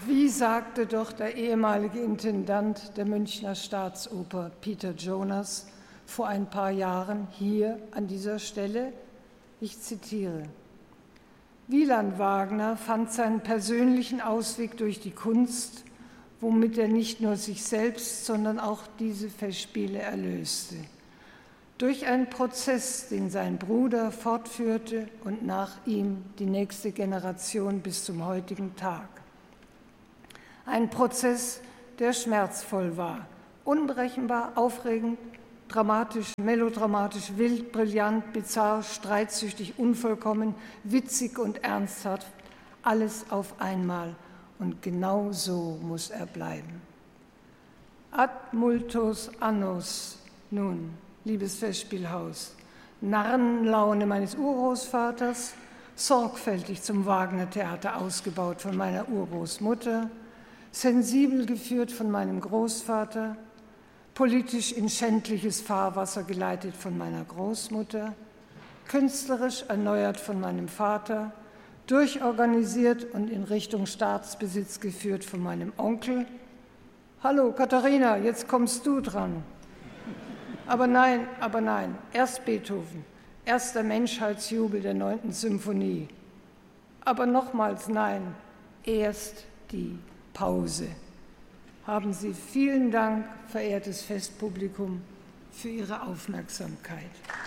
Wie sagte doch der ehemalige Intendant der Münchner Staatsoper Peter Jonas vor ein paar Jahren hier an dieser Stelle, ich zitiere: Wieland Wagner fand seinen persönlichen Ausweg durch die Kunst, womit er nicht nur sich selbst, sondern auch diese Festspiele erlöste. Durch einen Prozess, den sein Bruder fortführte und nach ihm die nächste Generation bis zum heutigen Tag. Ein Prozess, der schmerzvoll war, unberechenbar, aufregend, dramatisch, melodramatisch, wild, brillant, bizarr, streitsüchtig, unvollkommen, witzig und ernsthaft, alles auf einmal. Und genau so muss er bleiben. Ad multos annos, nun, liebes Festspielhaus, Narrenlaune meines Urgroßvaters, sorgfältig zum Wagner-Theater ausgebaut von meiner Urgroßmutter, sensibel geführt von meinem Großvater, politisch in schändliches Fahrwasser geleitet von meiner Großmutter, künstlerisch erneuert von meinem Vater, durchorganisiert und in Richtung Staatsbesitz geführt von meinem Onkel. Hallo Katharina, jetzt kommst du dran. Aber nein, erst Beethoven, erst der Menschheitsjubel der 9. Symphonie. Aber nochmals nein, erst die Pause. Haben Sie vielen Dank, verehrtes Festpublikum, für Ihre Aufmerksamkeit.